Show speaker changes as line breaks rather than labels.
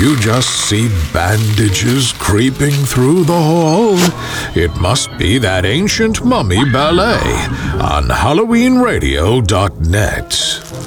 you just see bandages creeping through the hall? It must be that ancient mummy ballet on HalloweenRadio.net.